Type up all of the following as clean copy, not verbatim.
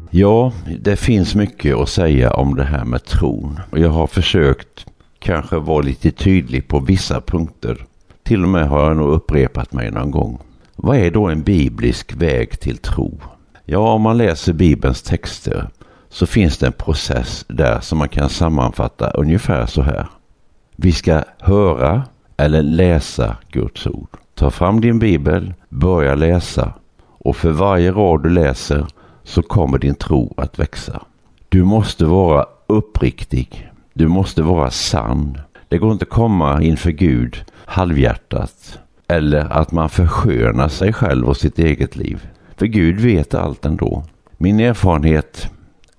Ja, det finns mycket att säga om det här med tron. Och jag har försökt kanske vara lite tydlig på vissa punkter. Till och med har jag nog upprepat mig någon gång. Vad är då en biblisk väg till tro? Ja, om man läser Bibelns texter så finns det en process där som man kan sammanfatta ungefär så här. Vi ska höra eller läsa Guds ord. Ta fram din bibel, börja läsa och för varje rad du läser så kommer din tro att växa. Du måste vara uppriktig. Du måste vara sann. Det går inte att komma inför Gud halvhjärtat eller att man förskönar sig själv och sitt eget liv. För Gud vet allt ändå. Min erfarenhet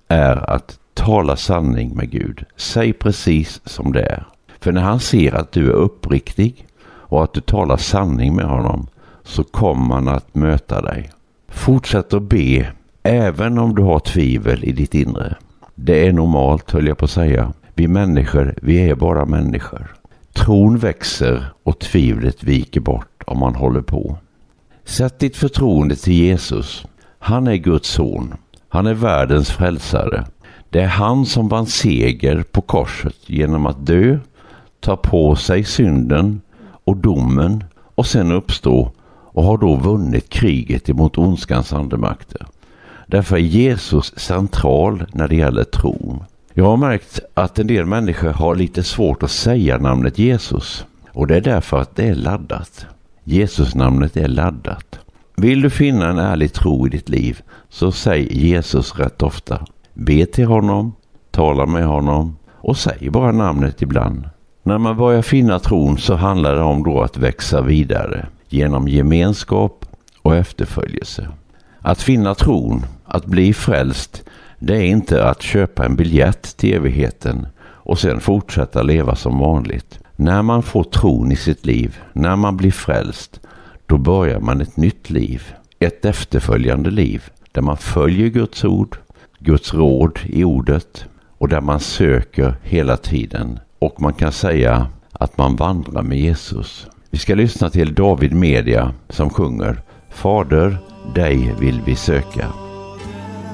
är att tala sanning med Gud. Säg precis som det är. För när han ser att du är uppriktig och att du talar sanning med honom så kommer han att möta dig. Fortsätt att be även om du har tvivel i ditt inre. Det är normalt, höll jag på att säga. Vi människor, vi är bara människor. Tron växer och tvivlet viker bort om man håller på. Sätt ditt förtroende till Jesus. Han är Guds son. Han är världens frälsare. Det är han som vann seger på korset genom att dö, ta på sig synden och domen och sen uppstå och har då vunnit kriget emot ondskans andemakter. Därför är Jesus central när det gäller tron. Jag har märkt att en del människor har lite svårt att säga namnet Jesus och det är därför att det är laddat. Jesus-namnet är laddat. Vill du finna en ärlig tro i ditt liv så säg Jesus rätt ofta. Be till honom, tala med honom och säg bara namnet ibland. När man börjar finna tron så handlar det om då att växa vidare genom gemenskap och efterföljelse. Att finna tron, att bli frälst, det är inte att köpa en biljett till evigheten och sen fortsätta leva som vanligt. När man får tron i sitt liv, när man blir frälst, då börjar man ett nytt liv. Ett efterföljande liv där man följer Guds ord, Guds råd i ordet och där man söker hela tiden. Och man kan säga att man vandrar med Jesus. Vi ska lyssna till David Media som sjunger Fader, dig vill vi söka.